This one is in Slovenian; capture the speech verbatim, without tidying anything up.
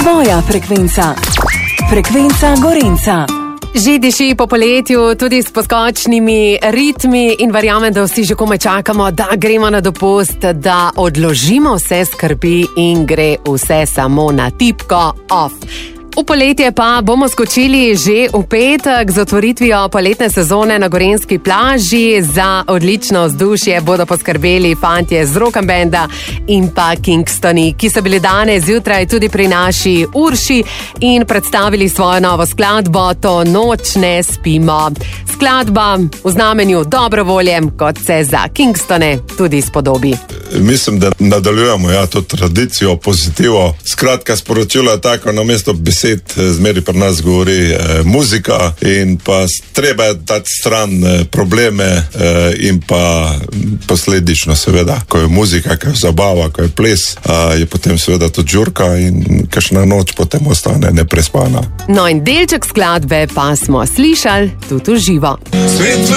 Tvoja frekvenca. Frekvenca Gorenca. Že diši po poletju, tudi s poskočnimi ritmi in verjamem, da vsi že komaj čakamo, da gremo na dopust, da odložimo vse skrbi in gre vse samo na tipko off. V poletje pa bomo skočili že v petek z otvoritvijo poletne sezone na gorenjski plaži. Za odlično vzdušje bodo poskrbeli fantje z Rock and Banda in pa Kingstoni, ki so bili danes zjutraj tudi pri naši Urši in predstavili svojo novo skladbo To noč ne spimo. Skladba v znamenju dobrovolje, kot se za Kingstone tudi spodobi. Mislim, da nadaljujemo ja, to tradicijo, pozitivo. Skratka, sporočilo je tako, na mesto besed zmeri pri nas govori eh, muzika in pa treba je dati stran eh, probleme eh, in pa posledično seveda, ko je muzika, ko je zabava, ko je ples, eh, je potem seveda tudi žurka in kakšna noč potem ostane neprespana. No in delček skladbe pa smo slišali tudi v živo.